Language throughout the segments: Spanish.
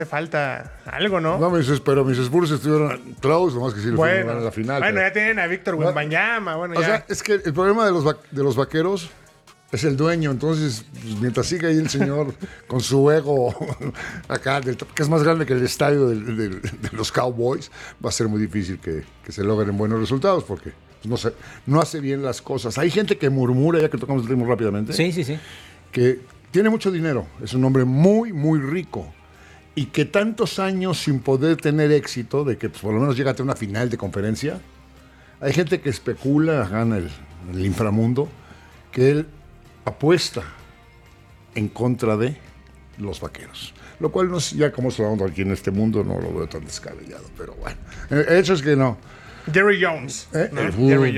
falta algo, ¿no? No, pero mis Spurs estuvieron close, nomás que sí lo fueron a la final. Bueno, pero ya tienen a Víctor Wembanyama. Bueno, o sea, es que el problema de los vaqueros es el dueño. Entonces, pues, mientras siga ahí el señor con su ego acá, que es más grande que el estadio de los Cowboys, va a ser muy difícil que se logren buenos resultados porque no hace bien las cosas. Hay gente que murmura, ya que tocamos el ritmo rápidamente. Sí. Que tiene mucho dinero, es un hombre muy, muy rico. Y que tantos años sin poder tener éxito, de que pues, por lo menos llega a una final de conferencia, hay gente que especula, gana el inframundo, que él apuesta en contra de los vaqueros. Lo cual, no sé ya cómo se va dando aquí en este mundo, no lo veo tan descabellado, pero bueno. El hecho es que no. Jerry Jones. ¿No? Jerry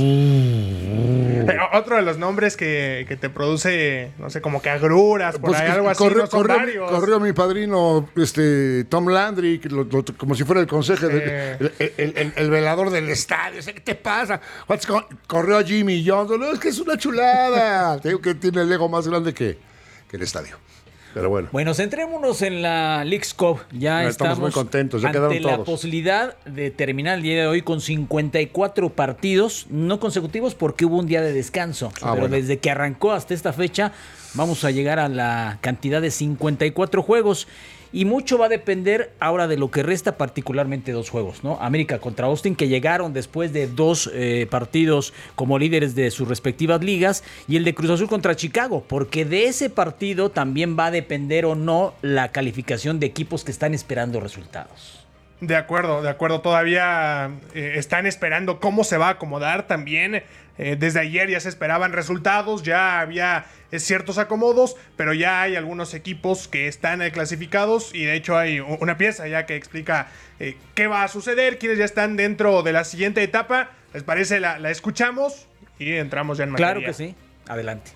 Jones. Otro de los nombres que te produce, no sé, como que agruras, por ahí algo así. Corrió mi padrino Tom Landry, como si fuera el consejo, el velador del estadio. ¿Qué te pasa? Corrió Jimmy Johnson. No, es que es una chulada. Te digo que tiene el ego más grande que el estadio. Pero bueno. Bueno, centrémonos en la Leagues Cup. Ya estamos muy contentos, ya ante quedaron la todos. Posibilidad de terminar el día de hoy con 54 partidos, no consecutivos porque hubo un día de descanso. Pero bueno. Desde que arrancó hasta esta fecha, vamos a llegar a la cantidad de 54 juegos. Y mucho va a depender ahora de lo que resta, particularmente 2 juegos, ¿no? América contra Austin, que llegaron después de 2 partidos como líderes de sus respectivas ligas, y el de Cruz Azul contra Chicago, porque de ese partido también va a depender o no la calificación de equipos que están esperando resultados. De acuerdo. Todavía están esperando cómo se va a acomodar también. Desde ayer ya se esperaban resultados, ya había ciertos acomodos, pero ya hay algunos equipos que están clasificados y de hecho hay una pieza ya que explica qué va a suceder, quiénes ya están dentro de la siguiente etapa. ¿Les parece? La escuchamos y entramos ya en materia. Claro que sí. Adelante.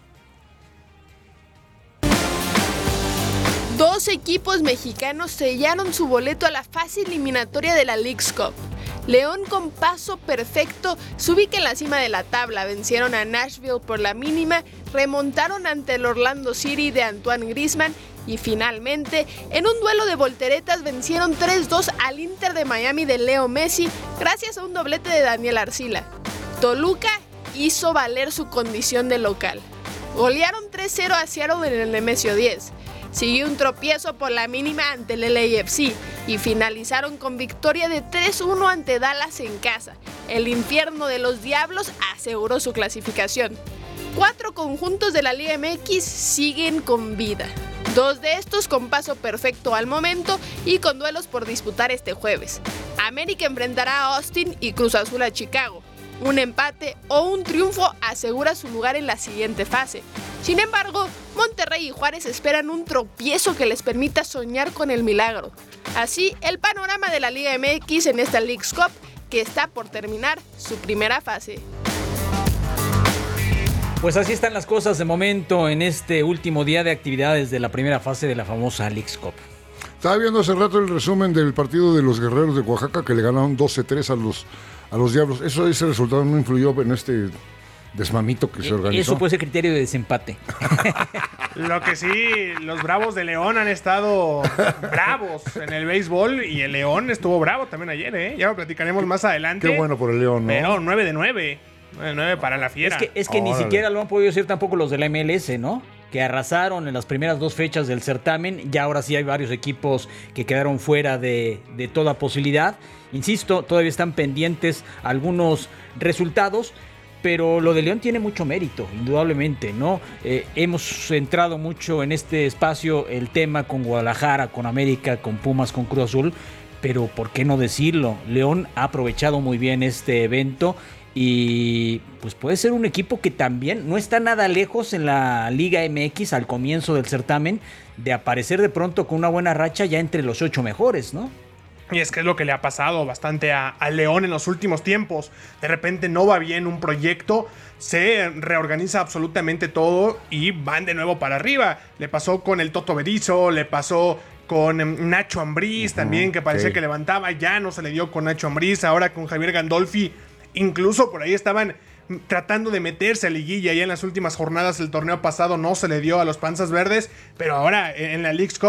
2 equipos mexicanos sellaron su boleto a la fase eliminatoria de la Leagues Cup. León, con paso perfecto, se ubica en la cima de la tabla. Vencieron a Nashville por la mínima, remontaron ante el Orlando City de Antoine Griezmann y finalmente, en un duelo de volteretas, vencieron 3-2 al Inter de Miami de Leo Messi gracias a un doblete de Daniel Arcila. Toluca hizo valer su condición de local. Golearon 3-0 a Seattle en el Nemesio 10. Siguió un tropiezo por la mínima ante el LAFC y finalizaron con victoria de 3-1 ante Dallas en casa. El infierno de los Diablos aseguró su clasificación. 4 conjuntos de la Liga MX siguen con vida. 2 de estos con paso perfecto al momento y con duelos por disputar este jueves. América enfrentará a Austin y Cruz Azul a Chicago. Un empate o un triunfo asegura su lugar en la siguiente fase. Sin embargo, Monterrey y Juárez esperan un tropiezo que les permita soñar con el milagro. Así, el panorama de la Liga MX en esta Leagues Cup, que está por terminar su primera fase. Pues así están las cosas de momento en este último día de actividades de la primera fase de la famosa Leagues Cup. Estaba viendo hace rato el resumen del partido de los Guerreros de Oaxaca, que le ganaron 12-3 a los Diablos. Ese resultado no influyó en este desmamito que se organizó. Eso puede ser criterio de desempate. Lo que sí, los Bravos de León han estado bravos en el béisbol y el León estuvo bravo también ayer, Ya lo platicaremos más adelante. Qué bueno por el León, ¿no? Pero 9 de 9. 9 de 9 para la Fiera. Es que ni siquiera lo han podido decir tampoco los de la MLS, ¿no? Que arrasaron en las primeras 2 fechas del certamen. Ya ahora sí hay varios equipos que quedaron fuera de toda posibilidad. Insisto, todavía están pendientes algunos resultados, pero lo de León tiene mucho mérito, indudablemente, ¿no? Hemos centrado mucho en este espacio el tema con Guadalajara, con América, con Pumas, con Cruz Azul, pero ¿por qué no decirlo? León ha aprovechado muy bien este evento y pues puede ser un equipo que también no está nada lejos en la Liga MX al comienzo del certamen de aparecer de pronto con una buena racha ya entre los 8 mejores, ¿no? Y es que es lo que le ha pasado bastante a León en los últimos tiempos. De repente no va bien un proyecto, se reorganiza absolutamente todo y van de nuevo para arriba. Le pasó con el Toto Berizzo, le pasó con Nacho Ambriz también, que parecía que levantaba, ya no se le dio con Nacho Ambriz, ahora con Javier Gandolfi. Incluso por ahí estaban tratando de meterse a liguilla ya en las últimas jornadas del torneo pasado, no se le dio a los Panzas Verdes, pero ahora en la Leagues Cup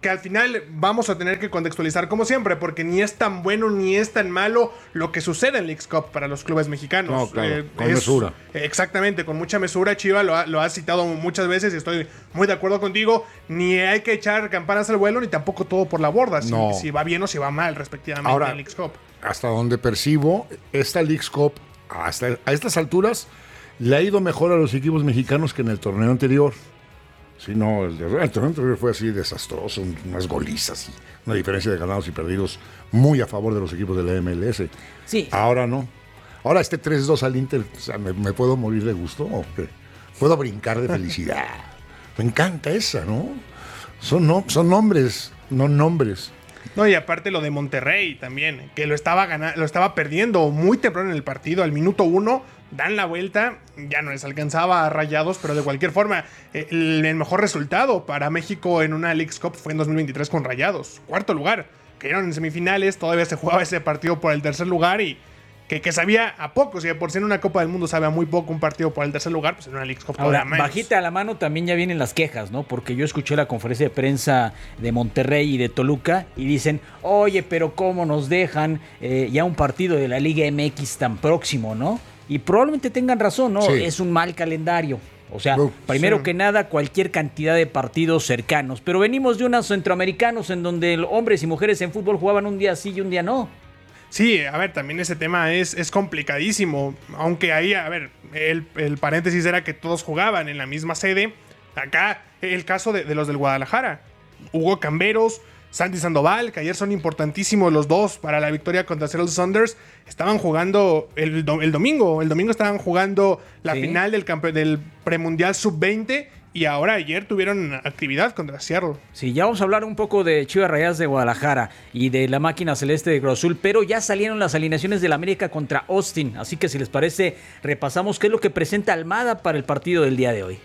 que al final vamos a tener que contextualizar como siempre, porque ni es tan bueno ni es tan malo lo que sucede en Leagues Cup para los clubes mexicanos. No, claro, con mesura. Exactamente, con mucha mesura. Chiva lo ha citado muchas veces y estoy muy de acuerdo contigo. Ni hay que echar campanas al vuelo, ni tampoco todo por la borda, si va bien o si va mal, respectivamente, ahora, en Leagues Cup. Hasta donde percibo, esta Leagues Cup, hasta a estas alturas, le ha ido mejor a los equipos mexicanos que en el torneo anterior. Sí, no, el torneo anterior fue así desastroso, unas golizas y una diferencia de ganados y perdidos muy a favor de los equipos de la MLS. Sí. Ahora no. Ahora este 3-2 al Inter, o sea, ¿me puedo morir de gusto o qué? ¿Puedo brincar de felicidad? Me encanta esa, ¿no? Son nombres, no nombres. No, y aparte lo de Monterrey también, que lo estaba perdiendo muy temprano en el partido, al minuto 1, dan la vuelta, ya no les alcanzaba a Rayados, pero de cualquier forma, el mejor resultado para México en una Leagues Cup fue en 2023 con Rayados, cuarto lugar, cayeron en semifinales, todavía se jugaba ese partido por el tercer lugar y que sabía a poco, si de por sí en una Copa del Mundo sabe a muy poco un partido por el tercer lugar, pues en una Leagues Cup ahora, todavía menos. bajita a la mano también ya vienen las quejas, ¿no? Porque yo escuché la conferencia de prensa de Monterrey y de Toluca y dicen, oye, pero ¿cómo nos dejan ya un partido de la Liga MX tan próximo, ¿no? Y probablemente tengan razón, ¿no? Sí. Es un mal calendario. O sea, No, primero sí. que nada, cualquier cantidad de partidos cercanos. Pero venimos de unos centroamericanos en donde hombres y mujeres en fútbol jugaban un día sí y un día no. Sí, a ver, también ese tema es complicadísimo. Aunque ahí, a ver, el paréntesis era que todos jugaban en la misma sede. Acá, el caso de los del Guadalajara. Hugo Camberos, Santi Sandoval, que ayer son importantísimos los dos para la victoria contra Seattle Sounders. Estaban jugando el domingo. El domingo estaban jugando la final del premundial sub-20. Y ahora ayer tuvieron actividad contra Seattle. Sí, ya vamos a hablar un poco de Chivas Rayadas de Guadalajara y de la máquina celeste de Cruz Azul, pero ya salieron las alineaciones del América contra Austin, así que si les parece, repasamos qué es lo que presenta Almada para el partido del día de hoy.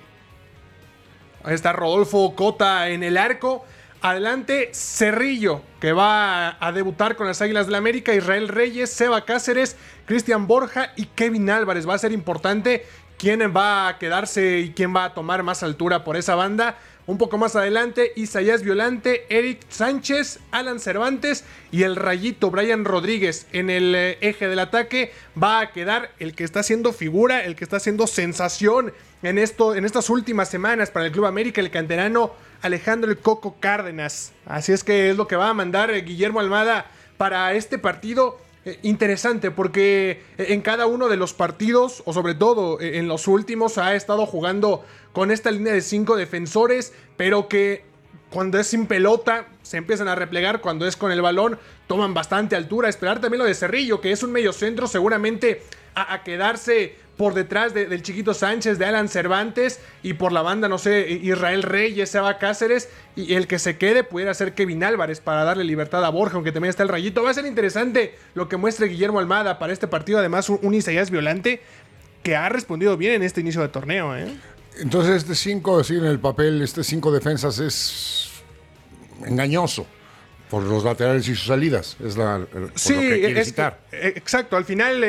Ahí está Rodolfo Cota en el arco. Adelante, Cerrillo, que va a debutar con las Águilas del América. Israel Reyes, Seba Cáceres, Cristian Borja y Kevin Álvarez. Va a ser importante quién va a quedarse y quién va a tomar más altura por esa banda. Un poco más adelante, Isaías Violante, Eric Sánchez, Alan Cervantes y el Rayito Brian Rodríguez. En el eje del ataque va a quedar el que está haciendo figura, el que está haciendo sensación en estas últimas semanas para el Club América, el canterano Alejandro El Coco Cárdenas. Así es que es lo que va a mandar Guillermo Almada para este partido. Interesante porque en cada uno de los partidos, o sobre todo en los últimos, ha estado jugando con esta línea de 5 defensores, pero que cuando es sin pelota se empiezan a replegar, cuando es con el balón toman bastante altura. Esperar también lo de Cerrillo, que es un mediocentro seguramente a quedarse por detrás del Chiquito Sánchez, de Alan Cervantes, y por la banda, no sé, Israel Reyes, Seba Cáceres, y el que se quede pudiera ser Kevin Álvarez para darle libertad a Borja, aunque también está el Rayito. Va a ser interesante lo que muestre Guillermo Almada para este partido. Además, un Isaías Violante que ha respondido bien en este inicio de torneo, ¿eh? Entonces este 5, sí, en el papel, este 5 defensas es engañoso por los laterales y sus salidas. Es por Sí, lo que quiere citar. Exacto. Al final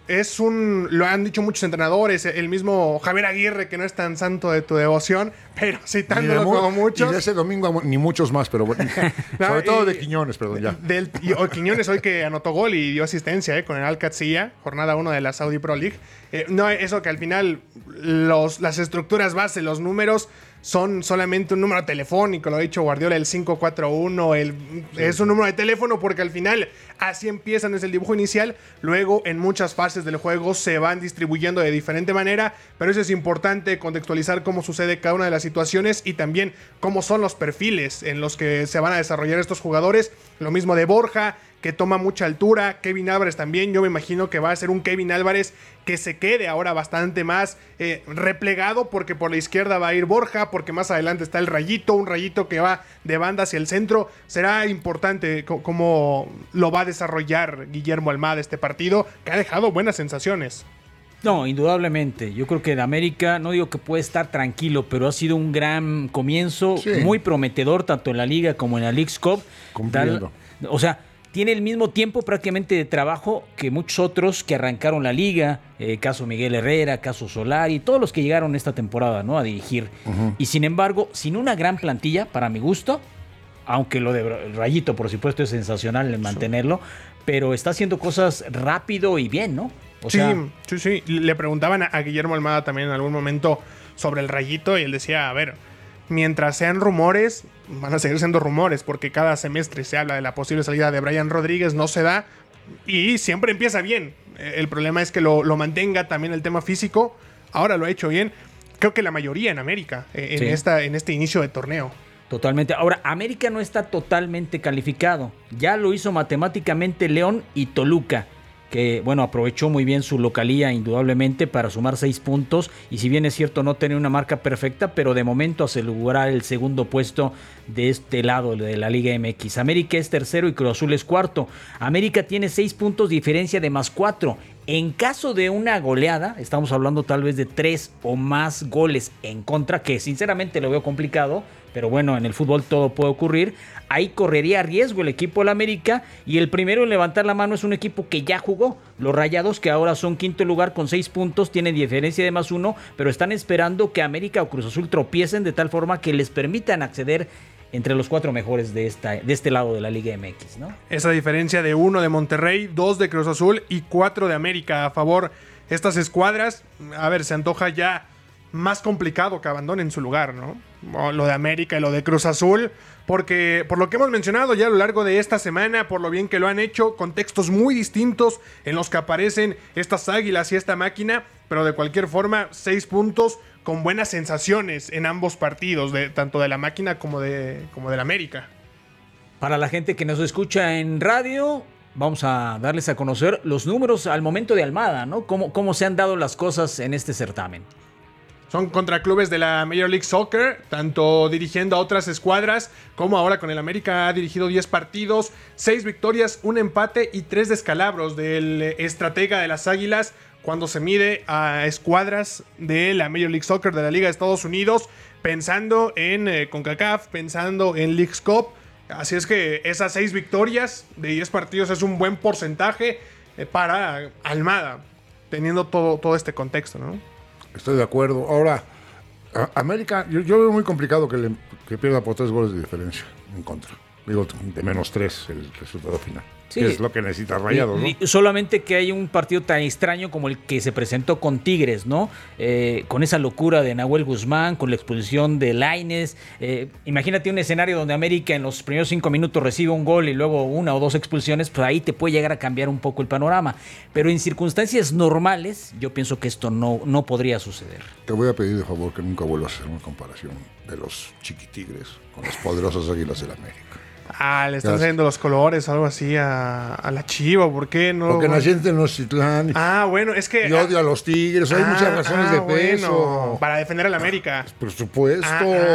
lo han dicho muchos entrenadores, el mismo Javier Aguirre, que no es tan santo de tu devoción, pero citándolo como muchos. Y de ese domingo ni muchos más, pero bueno. Sobre todo de Quiñones, perdón, ya. Quiñones hoy que anotó gol y dio asistencia con el Al-Qatsiyah, jornada 1 de la Saudi Pro League. No, eso que al final las estructuras base, los números son solamente un número telefónico, lo ha dicho Guardiola, el 541, es un número de teléfono porque al final así empiezan desde el dibujo inicial, luego en muchas fases del juego se van distribuyendo de diferente manera, pero eso es importante contextualizar cómo sucede cada una de las situaciones y también cómo son los perfiles en los que se van a desarrollar estos jugadores. Lo mismo de Borja, que toma mucha altura, Kevin Álvarez también, yo me imagino que va a ser un Kevin Álvarez que se quede ahora bastante más replegado, porque por la izquierda va a ir Borja, porque más adelante está el Rayito, un Rayito que va de banda hacia el centro. Será importante cómo lo va a desarrollar Guillermo Almada este partido, que ha dejado buenas sensaciones. No, indudablemente. Yo creo que el América, no digo que puede estar tranquilo, pero ha sido un gran comienzo, sí, muy prometedor, tanto en la Liga como en la Leagues Cup. Cumpliendo. O sea, tiene el mismo tiempo prácticamente de trabajo que muchos otros que arrancaron la liga, caso Miguel Herrera, caso Solari, todos los que llegaron esta temporada, ¿no?, a dirigir. Y sin embargo, sin una gran plantilla, para mi gusto, aunque lo de Rayito, por supuesto, es sensacional en mantenerlo, pero está haciendo cosas rápido y bien, ¿no? Sí. Le preguntaban a Guillermo Almada también en algún momento sobre el Rayito y él decía, a ver, mientras sean rumores, van a seguir siendo rumores, porque cada semestre se habla de la posible salida de Brian Rodríguez, no se da, y siempre empieza bien. El problema es que lo mantenga también el tema físico. Ahora lo ha hecho bien. Creo que la mayoría en América, en este inicio de torneo. Totalmente. Ahora, América no está totalmente calificado. Ya lo hizo matemáticamente León y Toluca, que, bueno, aprovechó muy bien su localía indudablemente para sumar 6 puntos. Y si bien es cierto no tener una marca perfecta, pero de momento asegurar el segundo puesto de este lado de la Liga MX. América es tercero y Cruz Azul es cuarto. América tiene 6 puntos de diferencia de +4. En caso de una goleada, estamos hablando tal vez de 3 o más goles en contra, que sinceramente lo veo complicado, pero bueno, en el fútbol todo puede ocurrir. Ahí correría riesgo el equipo del América, y el primero en levantar la mano es un equipo que ya jugó. Los Rayados, que ahora son quinto lugar con 6 puntos, tienen diferencia de +1, pero están esperando que América o Cruz Azul tropiecen de tal forma que les permitan acceder entre los 4 mejores de este lado de la Liga MX, ¿no? Esa diferencia de 1 de Monterrey, 2 de Cruz Azul y 4 de América a favor. Estas escuadras, a ver, se antoja ya más complicado que abandonen su lugar, ¿no? Lo de América y lo de Cruz Azul, porque por lo que hemos mencionado ya a lo largo de esta semana, por lo bien que lo han hecho, contextos muy distintos en los que aparecen estas águilas y esta máquina, pero de cualquier forma, 6 puntos con buenas sensaciones en ambos partidos, tanto de la máquina como de la América. Para la gente que nos escucha en radio, vamos a darles a conocer los números al momento de Almada, ¿no? Cómo se han dado las cosas en este certamen. Son contra clubes de la Major League Soccer, tanto dirigiendo a otras escuadras como ahora con el América. Ha dirigido 10 partidos, 6 victorias, 1 empate y 3 descalabros del estratega de las Águilas cuando se mide a escuadras de la Major League Soccer de la Liga de Estados Unidos, pensando en CONCACAF, pensando en Leagues Cup. Así es que esas 6 victorias de 10 partidos es un buen porcentaje para Almada, teniendo todo este contexto, ¿no? Estoy de acuerdo. Ahora, América, yo veo muy complicado que pierda por 3 goles de diferencia en contra. Digo, de -3 el resultado final. Sí. Que es lo que necesita Rayados, ¿no? Solamente que hay un partido tan extraño como el que se presentó con Tigres, ¿no? Con esa locura de Nahuel Guzmán, con la expulsión de Lainez. Imagínate un escenario donde América en los primeros 5 minutos recibe un gol y luego 1 o 2 expulsiones, pues ahí te puede llegar a cambiar un poco el panorama. Pero en circunstancias normales, yo pienso que esto no podría suceder. Te voy a pedir de favor que nunca vuelvas a hacer una comparación de los chiquitigres con las poderosas Águilas del América. Le están haciendo los colores o algo así a la Chiva, ¿por qué no? Porque nací en Tenochtitlán. Bueno, es que... Y odio a los Tigres, hay muchas razones de peso. Bueno, para defender al América. Por supuesto.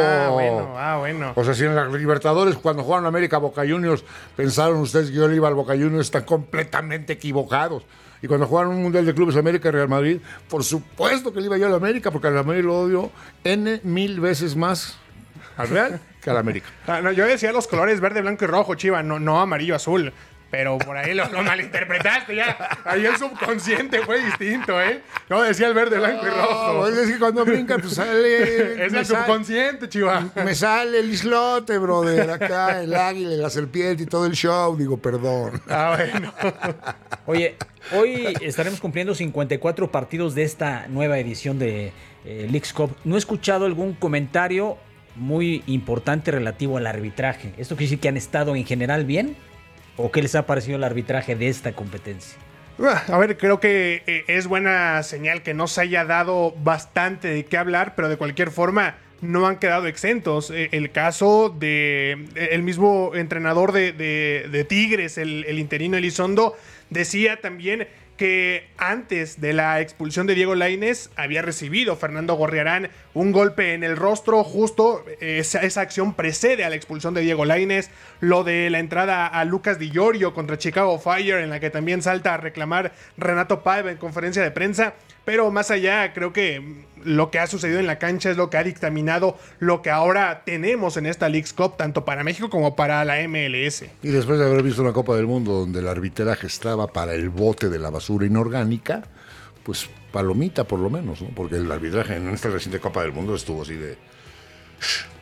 Bueno. O sea, si en la Libertadores, cuando jugaron América Boca Juniors, pensaron ustedes que yo le iba al Boca Juniors, están completamente equivocados. Y cuando jugaron un Mundial de Clubes América y Real Madrid, por supuesto que le iba yo al América, porque al América lo odio N,000 veces más al Real que al América. Yo decía los colores verde, blanco y rojo, Chiva, no amarillo, azul. Pero por ahí lo malinterpretaste ya. Ahí el subconsciente fue distinto, ¿eh? Yo decía el verde, blanco y rojo. Es que cuando brincan, pues sale... Es el subconsciente, Chiva. Me sale el islote, brother. Acá el águila, la serpiente y todo el show. Digo, perdón. Bueno. Oye, hoy estaremos cumpliendo 54 partidos de esta nueva edición de Leagues Cup. No he escuchado algún comentario muy importante relativo al arbitraje. ¿Esto quiere decir que han estado en general bien? ¿O qué les ha parecido el arbitraje de esta competencia? A ver, creo que es buena señal que no se haya dado bastante de qué hablar, pero de cualquier forma no han quedado exentos. El caso de el mismo entrenador de Tigres, el interino Elizondo, decía también que antes de la expulsión de Diego Lainez había recibido Fernando Gorriarán un golpe en el rostro. Justo esa acción precede a la expulsión de Diego Lainez. Lo de la entrada a Lucas Di Llorio contra Chicago Fire, en la que también salta a reclamar Renato Paiva en conferencia de prensa. Pero más allá, creo que lo que ha sucedido en la cancha es lo que ha dictaminado lo que ahora tenemos en esta Leagues Cup, tanto para México como para la MLS. Y después de haber visto una Copa del Mundo donde el arbitraje estaba para el bote de la basura inorgánica, pues palomita por lo menos, ¿no? Porque el arbitraje en esta reciente Copa del Mundo estuvo así de...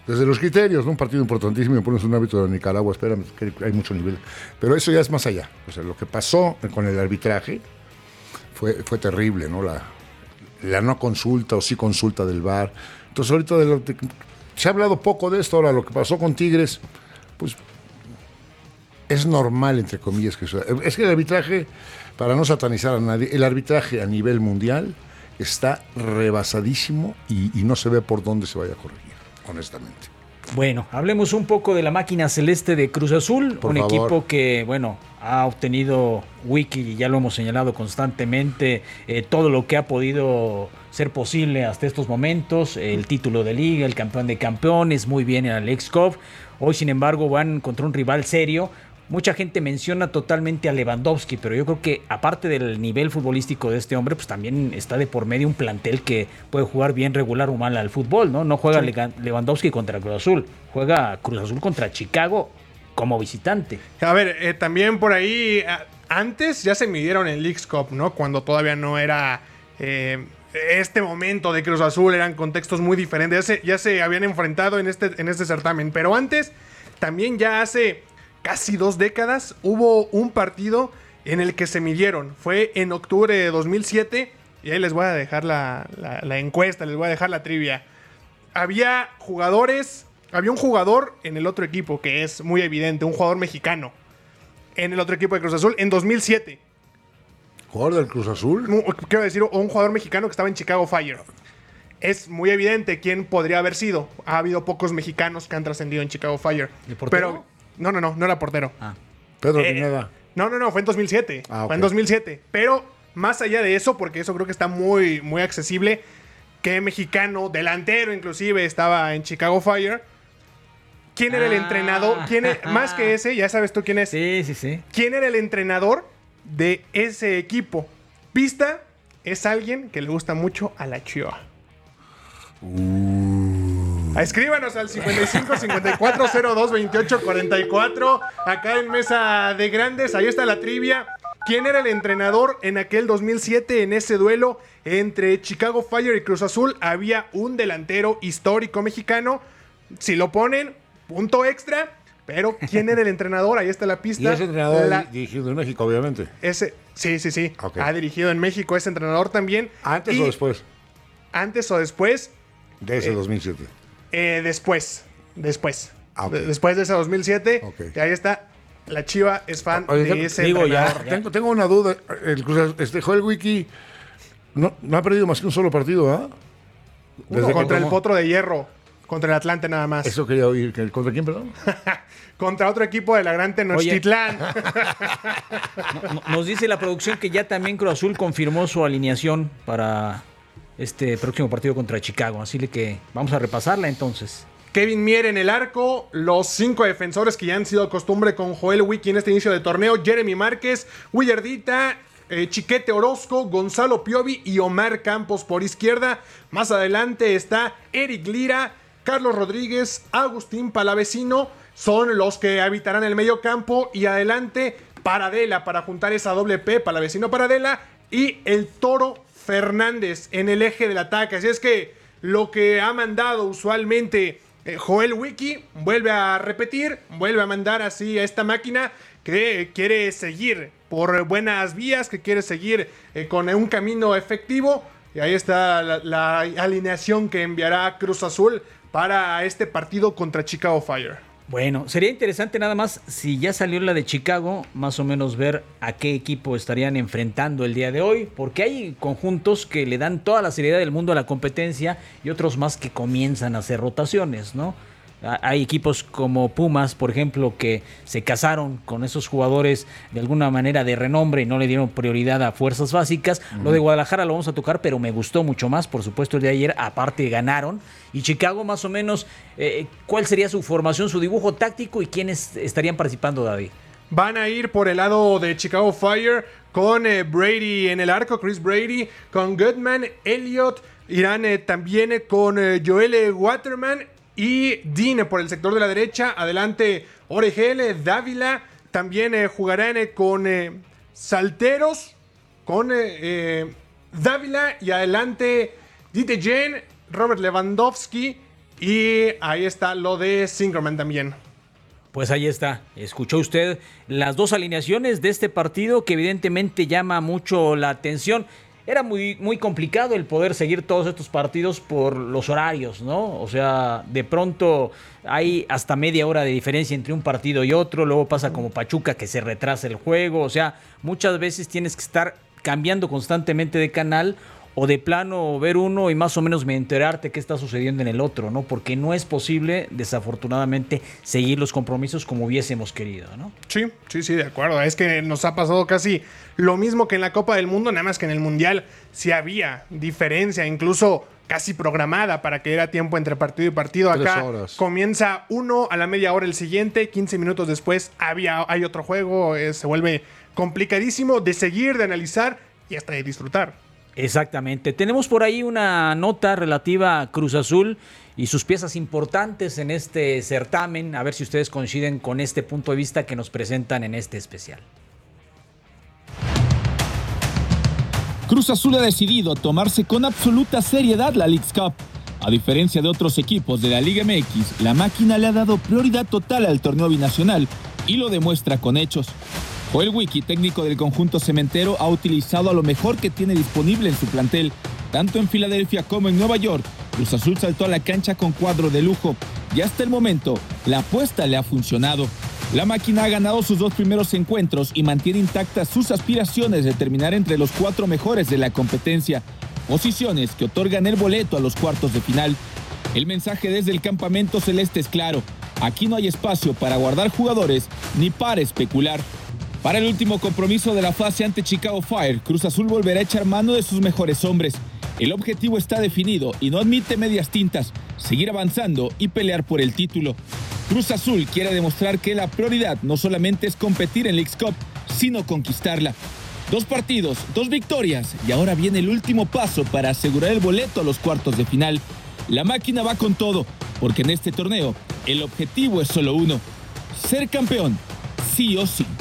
Desde los criterios, ¿no? Un partido importantísimo, me pones un árbitro de Nicaragua, espérame, que hay mucho nivel. Pero eso ya es más allá. O sea, lo que pasó con el arbitraje fue terrible, ¿no? La no consulta o sí consulta del VAR. Entonces ahorita se ha hablado poco de esto. Ahora lo que pasó con Tigres, pues es normal, entre comillas, que es que el arbitraje, para no satanizar a nadie, el arbitraje a nivel mundial está rebasadísimo y no se ve por dónde se vaya a corregir, honestamente. Bueno, hablemos un poco de la máquina celeste de Cruz Azul, Por un favor. equipo que, bueno, ha obtenido Wiki, ya lo hemos señalado constantemente, todo lo que ha podido ser posible hasta estos momentos, el título de liga, el campeón de campeones, muy bien en la Leagues Cup. Hoy, sin embargo, van contra un rival serio. Mucha gente menciona totalmente a Lewandowski, pero yo creo que aparte del nivel futbolístico de este hombre, pues también está de por medio un plantel que puede jugar bien, regular o mal al fútbol, ¿no? No juega Lewandowski contra Cruz Azul, juega Cruz Azul contra Chicago como visitante. A ver, también por ahí, antes ya se midieron en Leagues Cup, ¿no? Cuando todavía no era este momento de Cruz Azul, eran contextos muy diferentes. Ya se habían enfrentado en este certamen, pero antes, también ya hace casi 2 décadas, hubo un partido en el que se midieron. Fue en octubre de 2007, y ahí les voy a dejar la encuesta, les voy a dejar la trivia. Había un jugador en el otro equipo, que es muy evidente, un jugador mexicano, en el otro equipo de Cruz Azul, en 2007. ¿Jugador del Cruz Azul? Quiero decir, un jugador mexicano que estaba en Chicago Fire. Es muy evidente quién podría haber sido. Ha habido pocos mexicanos que han trascendido en Chicago Fire. ¿El portero? Pero no era portero. Pedro Pineda. No, fue en 2007. Ok. Fue en 2007. Pero más allá de eso, porque eso creo que está muy, muy accesible, que mexicano, delantero inclusive, estaba en Chicago Fire. ¿Quién era el entrenador? Más que ese, ya sabes tú quién es. Sí. ¿Quién era el entrenador de ese equipo? Pista, es alguien que le gusta mucho a la Chivas. Escríbanos al 55 54 02 28 44. Acá en Mesa de Grandes, ahí está la trivia. ¿Quién era el entrenador en aquel 2007 en ese duelo entre Chicago Fire y Cruz Azul? Había un delantero histórico mexicano. Si lo ponen, punto extra. Pero ¿quién era el entrenador? Ahí está la pista. Y ese entrenador dirigido en México, obviamente. Sí. Ok. Ha dirigido en México ese entrenador también. ¿Antes o después? Antes o después. De ese 2007. Después. Ok. Después de ese 2007. Ok. Y ahí está. La Chiva es fan Oye, de ese digo, entrenador. Tengo una duda. Joel Wiki no ha perdido más que un solo partido, ¿ah? Contra el Potro de Hierro. Contra el Atlante nada más. Eso quería oír. ¿Contra quién, perdón? Contra otro equipo de la Gran Tenochtitlán. Nos dice la producción que ya también Cruz Azul confirmó su alineación para este próximo partido contra Chicago. Así que vamos a repasarla entonces. Kevin Mier en el arco, los 5 defensores que ya han sido costumbre con Joel Wiki en este inicio de torneo: Jeremy Márquez, Willardita, Chiquete Orozco, Gonzalo Piovi y Omar Campos por izquierda. Más adelante está Eric Lira, Carlos Rodríguez, Agustín Palavecino, son los que habitarán el medio campo, y adelante Paradela para juntar esa doble P, Palavecino Paradela, y el Toro Fernández en el eje del ataque. Así es que lo que ha mandado usualmente Joel Wiki vuelve a repetir, vuelve a mandar así a esta máquina que quiere seguir por buenas vías, que quiere seguir con un camino efectivo. Y ahí está la alineación que enviará Cruz Azul para este partido contra Chicago Fire. Bueno, sería interesante nada más, si ya salió la de Chicago, más o menos ver a qué equipo estarían enfrentando el día de hoy, porque hay conjuntos que le dan toda la seriedad del mundo a la competencia y otros más que comienzan a hacer rotaciones, ¿no? Hay equipos como Pumas, por ejemplo, que se casaron con esos jugadores de alguna manera de renombre y no le dieron prioridad a fuerzas básicas. Lo de Guadalajara lo vamos a tocar, pero me gustó mucho más, por supuesto, el de ayer. Aparte ganaron. Y Chicago, más o menos, ¿cuál sería su formación, su dibujo táctico y quiénes estarían participando, David? Van a ir por el lado de Chicago Fire con Brady en el arco, Chris Brady, con Goodman, Elliott, irán también con Joel Waterman y Dean por el sector de la derecha. Adelante Oregel, Dávila. También jugarán con Salteros, con Dávila. Y adelante Dite Jen, Robert Lewandowski Y ahí está lo de Singerman también. Pues ahí está, escuchó usted las dos alineaciones de este partido que evidentemente llama mucho la atención. Era muy, muy complicado el poder seguir todos estos partidos por los horarios, ¿no? O sea, de pronto hay hasta media hora de diferencia entre un partido y otro, luego pasa como Pachuca que se retrasa el juego, o sea, muchas veces tienes que estar cambiando constantemente de canal o de plano ver uno y más o menos enterarte qué está sucediendo en el otro, ¿no? Porque no es posible, desafortunadamente, seguir los compromisos como hubiésemos querido, ¿no? Sí, de acuerdo. Es que nos ha pasado casi lo mismo que en la Copa del Mundo, nada más que en el Mundial sí había diferencia, incluso casi programada para que diera tiempo entre partido y partido. Acá comienza uno, a la media hora el siguiente, 15 minutos después hay otro juego, se vuelve complicadísimo de seguir, de analizar y hasta de disfrutar. Exactamente. Tenemos por ahí una nota relativa a Cruz Azul y sus piezas importantes en este certamen. A ver si ustedes coinciden con este punto de vista que nos presentan en este especial. Cruz Azul ha decidido tomarse con absoluta seriedad la Leagues Cup. A diferencia de otros equipos de la Liga MX, la máquina le ha dado prioridad total al torneo binacional y lo demuestra con hechos. Joel Wiki, técnico del conjunto cementero, ha utilizado a lo mejor que tiene disponible en su plantel. Tanto en Filadelfia como en Nueva York, Cruz Azul saltó a la cancha con cuadro de lujo y hasta el momento la apuesta le ha funcionado. La máquina ha ganado sus dos primeros encuentros y mantiene intactas sus aspiraciones de terminar entre los 4 mejores de la competencia, posiciones que otorgan el boleto a los cuartos de final. El mensaje desde el campamento celeste es claro: aquí no hay espacio para guardar jugadores ni para especular. Para el último compromiso de la fase ante Chicago Fire, Cruz Azul volverá a echar mano de sus mejores hombres. El objetivo está definido y no admite medias tintas: seguir avanzando y pelear por el título. Cruz Azul quiere demostrar que la prioridad no solamente es competir en Leagues Cup, sino conquistarla. 2 partidos, 2 victorias y ahora viene el último paso para asegurar el boleto a los cuartos de final. La máquina va con todo, porque en este torneo el objetivo es solo uno: ser campeón, sí o sí.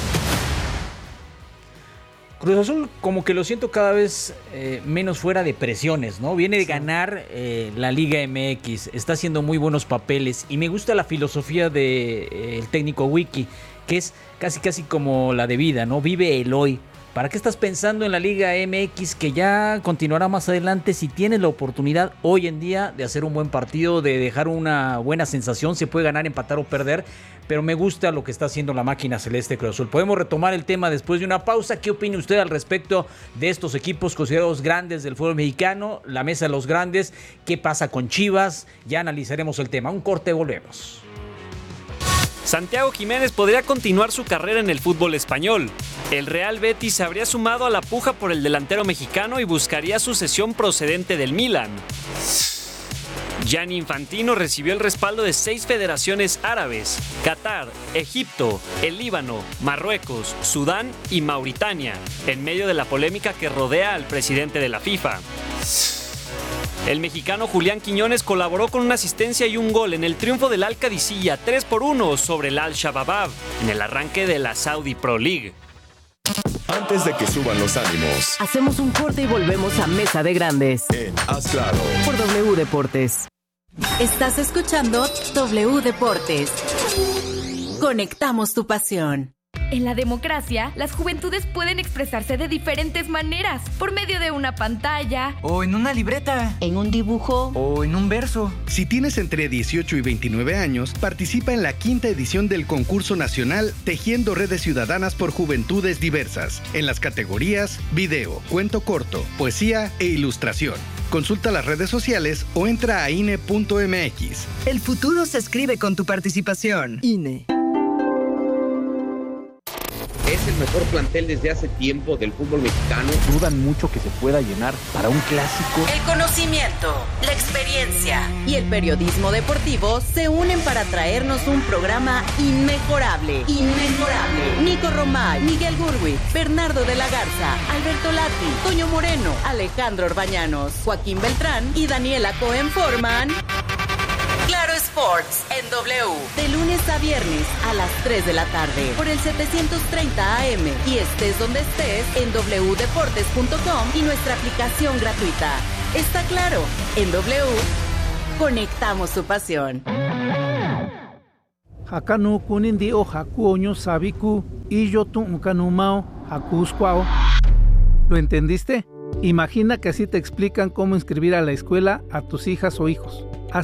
Cruz Azul como que lo siento cada vez menos fuera de presiones, ¿no? Viene de ganar la Liga MX, está haciendo muy buenos papeles y me gusta la filosofía del técnico Wiki, que es casi como la de vida, ¿no? Vive el hoy. ¿Para qué estás pensando en la Liga MX que ya continuará más adelante si tienes la oportunidad hoy en día de hacer un buen partido, de dejar una buena sensación? Se puede ganar, empatar o perder, pero me gusta lo que está haciendo la máquina celeste Cruz Azul. Podemos retomar el tema después de una pausa. ¿Qué opina usted al respecto de estos equipos considerados grandes del fútbol mexicano? La mesa de los grandes. ¿Qué pasa con Chivas? Ya analizaremos el tema. Un corte, volvemos. Santiago Jiménez podría continuar su carrera en el fútbol español. El Real Betis se habría sumado a la puja por el delantero mexicano y buscaría sucesión procedente del Milan. Gianni Infantino recibió el respaldo de 6 federaciones árabes: Qatar, Egipto, el Líbano, Marruecos, Sudán y Mauritania, en medio de la polémica que rodea al presidente de la FIFA. El mexicano Julián Quiñones colaboró con una asistencia y un gol en el triunfo del Al-Qadisiyah 3-1 sobre el Al-Shabab en el arranque de la Saudi Pro League. Antes de que suban los ánimos, hacemos un corte y volvemos a Mesa de Grandes en Haz Claro por W Deportes. Estás escuchando W Deportes. Conectamos tu pasión. En la democracia, las juventudes pueden expresarse de diferentes maneras, por medio de una pantalla, o en una libreta, en un dibujo, o en un verso. Si tienes entre 18 y 29 años, participa en la 5ª edición del concurso nacional Tejiendo Redes Ciudadanas por Juventudes Diversas, en las categorías video, cuento corto, poesía e ilustración. Consulta las redes sociales o entra a INE.mx. El futuro se escribe con tu participación. INE. Es el mejor plantel desde hace tiempo del fútbol mexicano. Dudan mucho que se pueda llenar para un clásico. El conocimiento, la experiencia y el periodismo deportivo se unen para traernos un programa inmejorable. Nico Romay, Miguel Gurwitz, Bernardo de la Garza, Alberto Lati, Toño Moreno, Alejandro Orbañanos, Joaquín Beltrán y Daniela Cohen forman Claro Sports en W, de lunes a viernes a las 3 de la tarde por el 730 AM y estés donde estés en wdeportes.com y nuestra aplicación gratuita. Está claro, en W Conectamos tu pasión. Hakanu kunindi o hakuoño sabiku y yo tu unkanumao hakuskwao. ¿Lo entendiste? Imagina que así te explican cómo inscribir a la escuela a tus hijas o hijos.